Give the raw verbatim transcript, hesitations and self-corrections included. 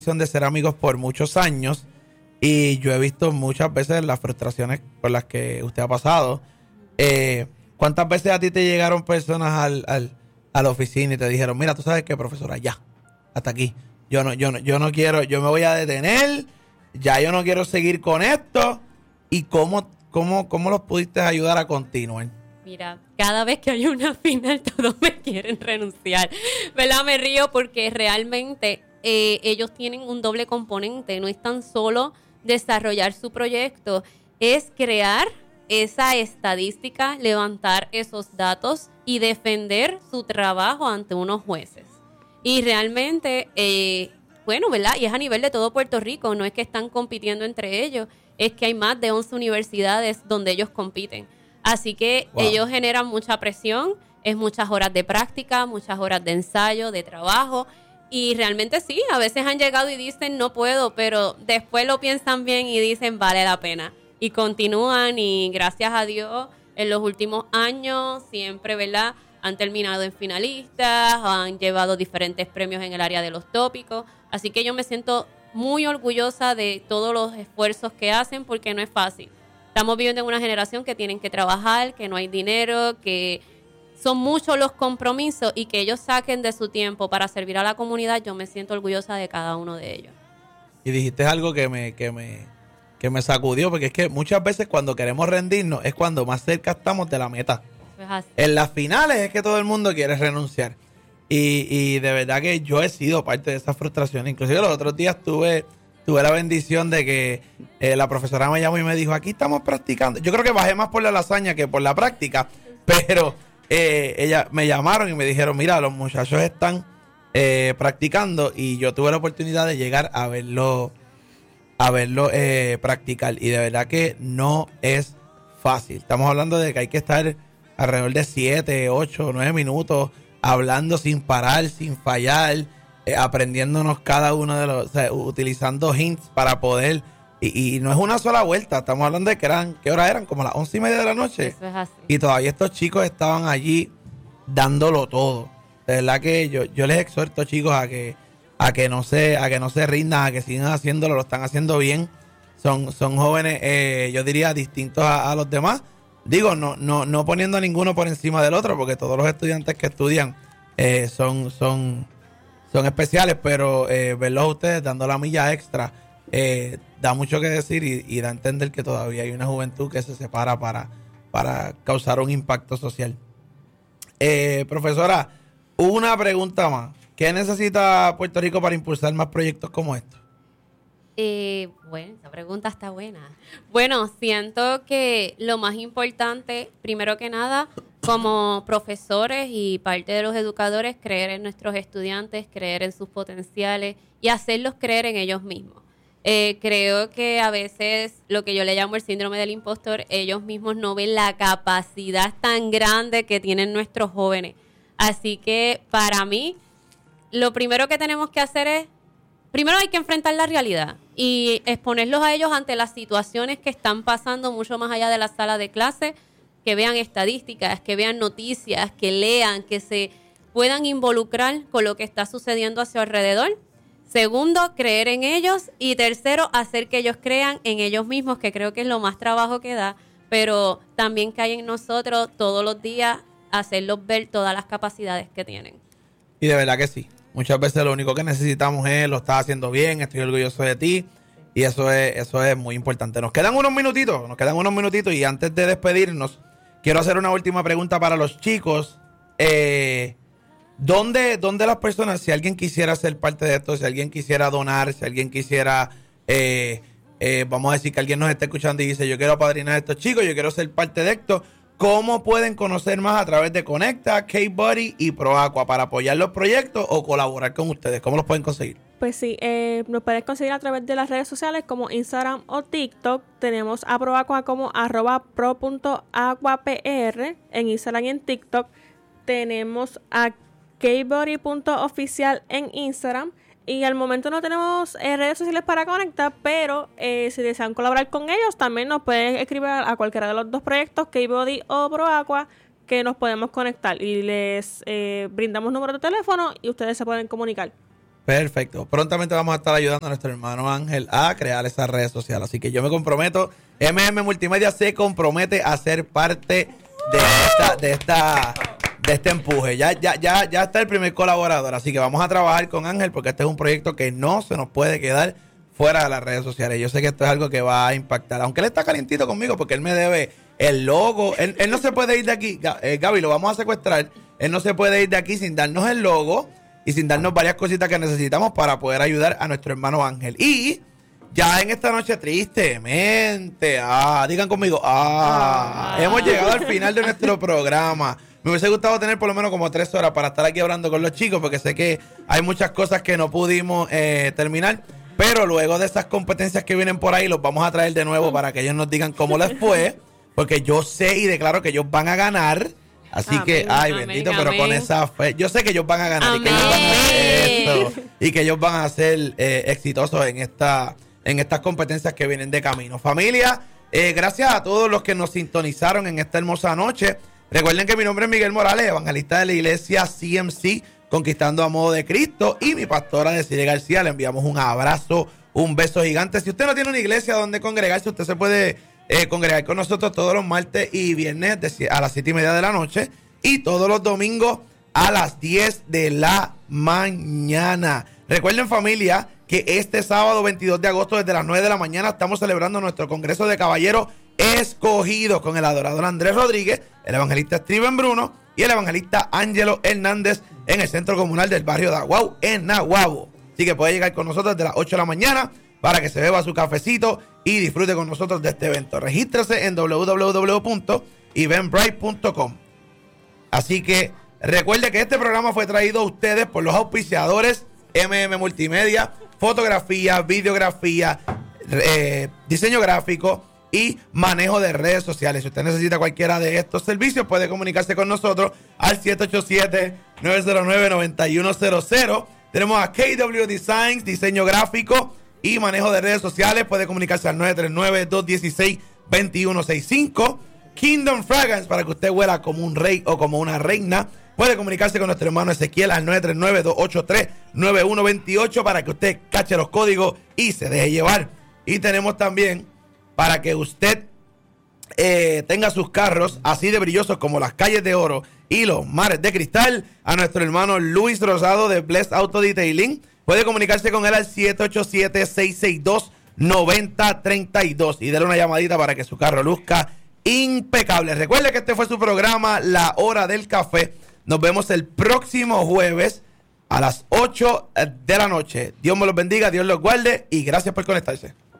de ser amigos por muchos años y yo he visto muchas veces las frustraciones por las que usted ha pasado. Eh, ¿Cuántas veces a ti te llegaron personas al, al, a la oficina y te dijeron, mira, tú sabes qué, profesora, ya, hasta aquí. Yo no, yo no, yo no quiero, yo me voy a detener, ya yo no quiero seguir con esto. ¿Y cómo, cómo, cómo los pudiste ayudar a continuar? Mira, cada vez que hay una final todos me quieren renunciar, ¿verdad? Me río porque realmente eh, ellos tienen un doble componente, no es tan solo desarrollar su proyecto, es crear esa estadística, levantar esos datos y defender su trabajo ante unos jueces. Y realmente, eh, bueno, ¿verdad? Y es a nivel de todo Puerto Rico, no es que están compitiendo entre ellos, es que hay más de once universidades donde ellos compiten. Así que wow. Ellos generan mucha presión, es muchas horas de práctica, muchas horas de ensayo, de trabajo. Y realmente sí, a veces han llegado y dicen no puedo, pero después lo piensan bien y dicen vale la pena. Y continúan y gracias a Dios en los últimos años siempre, ¿verdad? Han terminado en finalistas, han llevado diferentes premios en el área de los tópicos. Así que yo me siento muy orgullosa de todos los esfuerzos que hacen porque no es fácil. Estamos viviendo en una generación que tienen que trabajar, que no hay dinero, que son muchos los compromisos y que ellos saquen de su tiempo para servir a la comunidad. Yo me siento orgullosa de cada uno de ellos. Y dijiste algo que me, que me, que me sacudió, porque es que muchas veces cuando queremos rendirnos es cuando más cerca estamos de la meta. Eso es así. En las finales es que todo el mundo quiere renunciar. Y, y de verdad que yo he sido parte de esa frustración. Inclusive los otros días tuve... Tuve la bendición de que eh, la profesora me llamó y me dijo, aquí estamos practicando. Yo creo que bajé más por la lasaña que por la práctica, pero eh, ella me llamaron y me dijeron, mira, los muchachos están eh, practicando y yo tuve la oportunidad de llegar a verlo, a verlo eh, practicar. Y de verdad que no es fácil. Estamos hablando de que hay que estar alrededor de siete, ocho, nueve minutos hablando sin parar, sin fallar. Eh, aprendiéndonos cada uno de los, o sea, utilizando hints para poder, y, y no es una sola vuelta, estamos hablando de que eran, ¿qué hora eran? Como las once y media de la noche. Eso es así. Y todavía estos chicos estaban allí dándolo todo. De verdad que yo, yo les exhorto, chicos, a que, a que no se, a que no se rindan, a que sigan haciéndolo, lo están haciendo bien. Son, son jóvenes, eh, yo diría, distintos a, a los demás. Digo, no, no, no poniendo a ninguno por encima del otro, porque todos los estudiantes que estudian eh, son, son Son especiales, pero eh, verlos a ustedes dando la milla extra eh, da mucho que decir y, y da a entender que todavía hay una juventud que se separa para, para causar un impacto social. Eh, profesora, una pregunta más. ¿Qué necesita Puerto Rico para impulsar más proyectos como estos? Eh, bueno, esa pregunta está buena. Bueno, siento que lo más importante, primero que nada, como profesores y parte de los educadores, creer en nuestros estudiantes, creer en sus potenciales y hacerlos creer en ellos mismos. Eh, creo que a veces lo que yo le llamo el síndrome del impostor, ellos mismos no ven la capacidad tan grande que tienen nuestros jóvenes. Así que para mí, lo primero que tenemos que hacer es, primero hay que enfrentar la realidad y exponerlos a ellos ante las situaciones que están pasando mucho más allá de la sala de clase, que vean estadísticas, que vean noticias, que lean, que se puedan involucrar con lo que está sucediendo a su alrededor. Segundo, creer en ellos. Y tercero, hacer que ellos crean en ellos mismos, que creo que es lo más trabajo que da, pero también que hay en nosotros todos los días hacerlos ver todas las capacidades que tienen. Y de verdad que sí. Muchas veces lo único que necesitamos es, lo estás haciendo bien, estoy orgulloso de ti. Y eso es, eso es muy importante. Nos quedan unos minutitos, nos quedan unos minutitos y antes de despedirnos, quiero hacer una última pregunta para los chicos. Eh, ¿dónde, ¿Dónde las personas, si alguien quisiera ser parte de esto, si alguien quisiera donar, si alguien quisiera, eh, eh, vamos a decir que alguien nos está escuchando y dice, yo quiero apadrinar a estos chicos, yo quiero ser parte de esto, ¿cómo pueden conocer más a través de Conecta, K-Buddy y ProAqua para apoyar los proyectos o colaborar con ustedes? ¿Cómo los pueden conseguir? Pues sí, eh, nos puedes conseguir a través de las redes sociales como Instagram o TikTok. Tenemos a ProAqua como arroba pro.aquapr en Instagram y en TikTok. Tenemos a kbuddy.oficial en Instagram. Y al momento no tenemos eh, redes sociales para conectar, pero eh, si desean colaborar con ellos, también nos pueden escribir a cualquiera de los dos proyectos, K-Buddy o ProAqua, que nos podemos conectar. Y les eh, brindamos números de teléfono y ustedes se pueden comunicar. Perfecto. Prontamente vamos a estar ayudando a nuestro hermano Ángel a crear esas redes sociales. Así que yo me comprometo, M M Multimedia se compromete a ser parte de esta, de esta, de este empuje. Ya, ya, ya, ya está el primer colaborador. Así que vamos a trabajar con Ángel porque este es un proyecto que no se nos puede quedar fuera de las redes sociales. Yo sé que esto es algo que va a impactar. Aunque él está calientito conmigo porque él me debe el logo. Él, él no se puede ir de aquí. Eh, Gaby, lo vamos a secuestrar. Él no se puede ir de aquí sin darnos el logo y sin darnos varias cositas que necesitamos para poder ayudar a nuestro hermano Ángel. Y ya en esta noche, tristemente, ah, digan conmigo, ah, ah, hemos llegado al final de nuestro programa. Me hubiese gustado tener por lo menos como tres horas para estar aquí hablando con los chicos, porque sé que hay muchas cosas que no pudimos eh, terminar. Pero luego de esas competencias que vienen por ahí, los vamos a traer de nuevo para que ellos nos digan cómo les fue. Porque yo sé y declaro que ellos van a ganar. Así amén, que, ay, amén, bendito, amén. Pero con esa fe. Yo sé que ellos van a ganar y que ellos van a hacer esto, y que ellos van a ser eh, exitosos en esta, en estas competencias que vienen de camino. Familia, eh, gracias a todos los que nos sintonizaron en esta hermosa noche. Recuerden que mi nombre es Miguel Morales, evangelista de la iglesia C M C, Conquistando a Modo de Cristo, y mi pastora Desiree García. Le enviamos un abrazo, un beso gigante. Si usted no tiene una iglesia donde congregarse, usted se puede eh, congregar con nosotros todos los martes y viernes de, a las siete y media de la noche, y todos los domingos a las diez de la mañana. Recuerden, familia, que este sábado veintidós de agosto desde las nueve de la mañana estamos celebrando nuestro Congreso de Caballeros Escogidos con el adorador Andrés Rodríguez, el evangelista Steven Bruno y el evangelista Ángelo Hernández en el Centro Comunal del Barrio de Aguau, en Nahuabo. Así que puede llegar con nosotros desde las ocho de la mañana para que se beba su cafecito y disfrute con nosotros de este evento. Regístrese en w w w punto eventbrite punto com. Así que recuerde que este programa fue traído a ustedes por los auspiciadores M M Multimedia, fotografía, videografía, eh, diseño gráfico y manejo de redes sociales. Si usted necesita cualquiera de estos servicios, puede comunicarse con nosotros al siete ocho siete, nueve cero nueve, nueve uno cero cero. Tenemos a K W Designs, diseño gráfico y manejo de redes sociales. Puede comunicarse al nueve tres nueve, dos uno seis, dos uno seis cinco. Kingdom Fragrance, para que usted huela como un rey o como una reina. Puede comunicarse con nuestro hermano Ezequiel al nueve tres nueve, dos ocho tres, nueve uno dos ocho para que usted cache los códigos y se deje llevar. Y tenemos también para que usted eh, tenga sus carros así de brillosos como las calles de oro y los mares de cristal, a nuestro hermano Luis Rosado de Blessed Auto Detailing. Puede comunicarse con él al siete ocho siete, seis seis dos, nueve cero tres dos y darle una llamadita para que su carro luzca impecable. Recuerde que este fue su programa La Hora del Café. Nos vemos el próximo jueves a las ocho de la noche. Dios me los bendiga, Dios los guarde y gracias por conectarse.